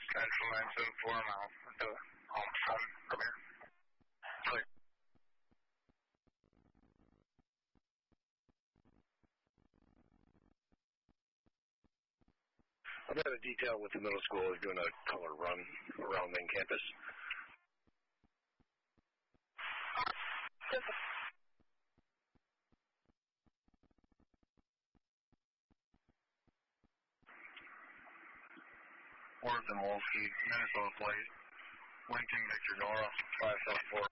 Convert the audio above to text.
Central 974, I'm out at the phone from here. Clear. I've got a detail with the middle school is doing a color run around main campus. Worth and Wolfie, Minnesota plate. Winton, Victor, Nora, 574.